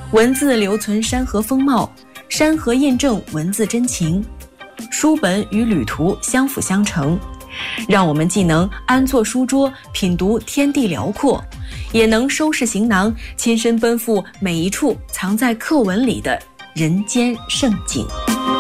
文字留存山河风貌，山河印证文字真情。书本与旅途相辅相成，让我们既能安坐书桌品读天地辽阔，也能收拾行囊亲身奔赴每一处藏在课文里的人间盛景。